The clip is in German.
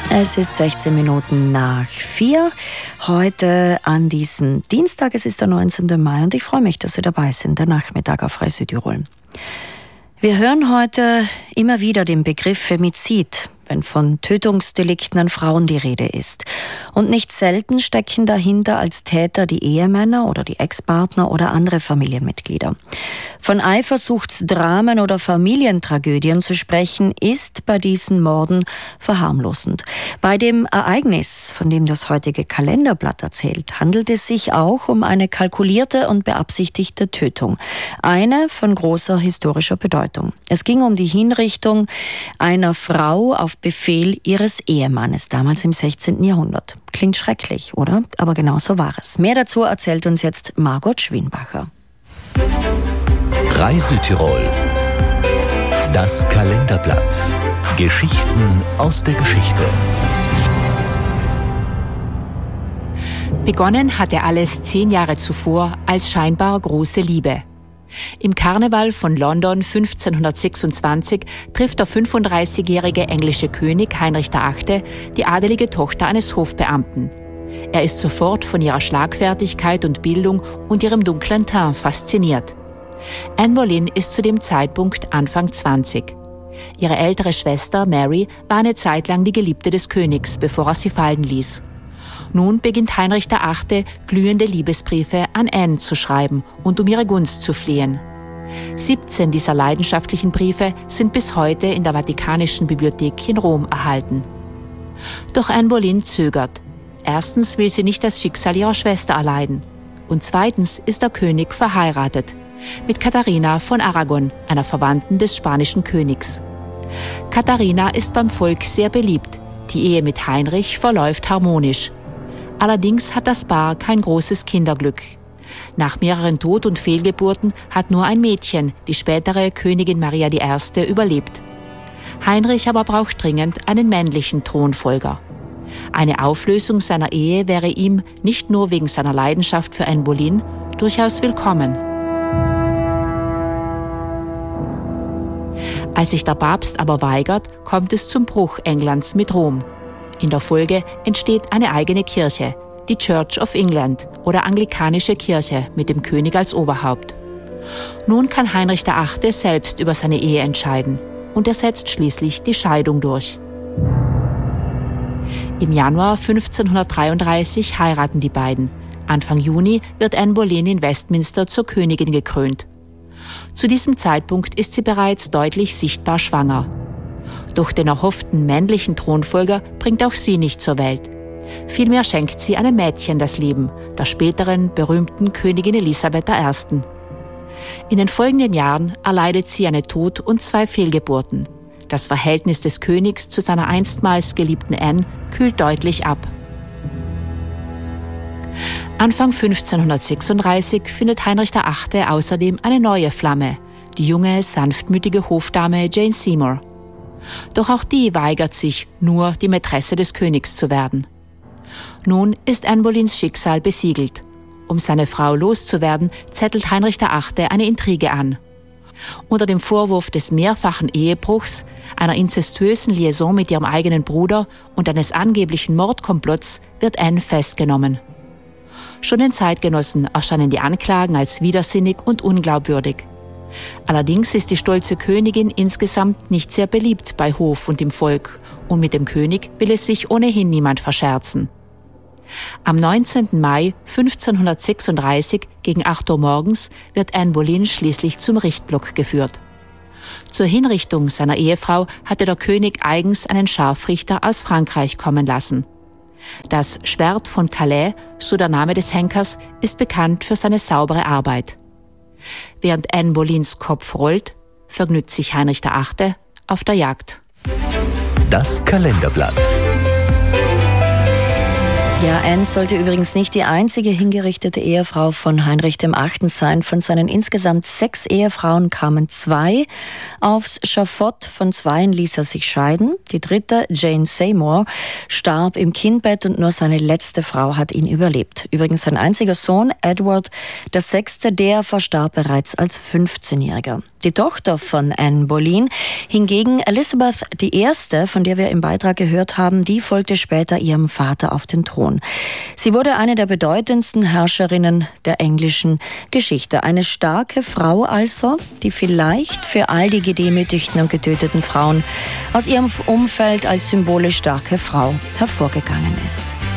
Es ist 16 Minuten nach 4. Heute an diesem Dienstag, es ist der 19. Mai und ich freue mich, dass Sie dabei sind, der Nachmittag auf Frei Südtirol. Wir hören heute immer wieder den Begriff Femizid, wenn von Tötungsdelikten an Frauen die Rede ist. Und nicht selten stecken dahinter als Täter die Ehemänner oder die Ex-Partner oder andere Familienmitglieder. Von Eifersuchtsdramen oder Familientragödien zu sprechen, ist bei diesen Morden verharmlosend. Bei dem Ereignis, von dem das heutige Kalenderblatt erzählt, handelt es sich auch um eine kalkulierte und beabsichtigte Tötung. Eine von großer historischer Bedeutung. Es ging um die Hinrichtung einer Frau auf Befehl ihres Ehemannes, damals im 16. Jahrhundert. Klingt schrecklich, oder? Aber genau so war es. Mehr dazu erzählt uns jetzt Margot Schwienbacher. Frei Südtirol. Das Kalenderblatt. Geschichten aus der Geschichte. Begonnen hatte alles 10 Jahre zuvor als scheinbar große Liebe. Im Karneval von London 1526 trifft der 35-jährige englische König Heinrich VIII. Die adelige Tochter eines Hofbeamten. Er ist sofort von ihrer Schlagfertigkeit und Bildung und ihrem dunklen Teint fasziniert. Anne Boleyn ist zu dem Zeitpunkt Anfang 20. Ihre ältere Schwester Mary war eine Zeit lang die Geliebte des Königs, bevor er sie fallen ließ. Nun beginnt Heinrich VIII. Glühende Liebesbriefe an Anne zu schreiben und um ihre Gunst zu flehen. 17 dieser leidenschaftlichen Briefe sind bis heute in der Vatikanischen Bibliothek in Rom erhalten. Doch Anne Boleyn zögert. Erstens will sie nicht das Schicksal ihrer Schwester erleiden. Und zweitens ist der König verheiratet mit Katharina von Aragon, einer Verwandten des spanischen Königs. Katharina ist beim Volk sehr beliebt. Die Ehe mit Heinrich verläuft harmonisch. Allerdings hat das Paar kein großes Kinderglück. Nach mehreren Tod- und Fehlgeburten hat nur ein Mädchen, die spätere Königin Maria I., überlebt. Heinrich aber braucht dringend einen männlichen Thronfolger. Eine Auflösung seiner Ehe wäre ihm, nicht nur wegen seiner Leidenschaft für Anne Boleyn, durchaus willkommen. Als sich der Papst aber weigert, kommt es zum Bruch Englands mit Rom. In der Folge entsteht eine eigene Kirche, die Church of England oder anglikanische Kirche mit dem König als Oberhaupt. Nun kann Heinrich VIII. Selbst über seine Ehe entscheiden und er setzt schließlich die Scheidung durch. Im Januar 1533 heiraten die beiden. Anfang Juni wird Anne Boleyn in Westminster zur Königin gekrönt. Zu diesem Zeitpunkt ist sie bereits deutlich sichtbar schwanger. Doch den erhofften männlichen Thronfolger bringt auch sie nicht zur Welt. Vielmehr schenkt sie einem Mädchen das Leben, der späteren berühmten Königin Elisabeth I. In den folgenden Jahren erleidet sie eine Tod- und 2 Fehlgeburten. Das Verhältnis des Königs zu seiner einstmals geliebten Anne kühlt deutlich ab. Anfang 1536 findet Heinrich VIII. Außerdem eine neue Flamme, die junge, sanftmütige Hofdame Jane Seymour. Doch auch die weigert sich, nur die Mätresse des Königs zu werden. Nun ist Anne Boleyns Schicksal besiegelt. Um seine Frau loszuwerden, zettelt Heinrich VIII. Eine Intrige an. Unter dem Vorwurf des mehrfachen Ehebruchs, einer inzestuösen Liaison mit ihrem eigenen Bruder und eines angeblichen Mordkomplotts wird Anne festgenommen. Schon den Zeitgenossen erscheinen die Anklagen als widersinnig und unglaubwürdig. Allerdings ist die stolze Königin insgesamt nicht sehr beliebt bei Hof und im Volk und mit dem König will es sich ohnehin niemand verscherzen. Am 19. Mai 1536 gegen 8 Uhr morgens wird Anne Boleyn schließlich zum Richtblock geführt. Zur Hinrichtung seiner Ehefrau hatte der König eigens einen Scharfrichter aus Frankreich kommen lassen. Das Schwert von Calais, so der Name des Henkers, ist bekannt für seine saubere Arbeit. Während Anne Boleyns Kopf rollt, vergnügt sich Heinrich VIII. Auf der Jagd. Das Kalenderblatt. Ja, Anne sollte übrigens nicht die einzige hingerichtete Ehefrau von Heinrich VIII. Sein. Von seinen insgesamt 6 Ehefrauen kamen 2 aufs Schafott. Von 2 ließ er sich scheiden. Die dritte, Jane Seymour, starb im Kindbett und nur seine letzte Frau hat ihn überlebt. Übrigens sein einziger Sohn, Edward VI., der verstarb bereits als 15-Jähriger. Die Tochter von Anne Boleyn hingegen, Elizabeth I., von der wir im Beitrag gehört haben, die folgte später ihrem Vater auf den Thron. Sie wurde eine der bedeutendsten Herrscherinnen der englischen Geschichte. Eine starke Frau also, die vielleicht für all die gedemütigten und getöteten Frauen aus ihrem Umfeld als symbolisch starke Frau hervorgegangen ist.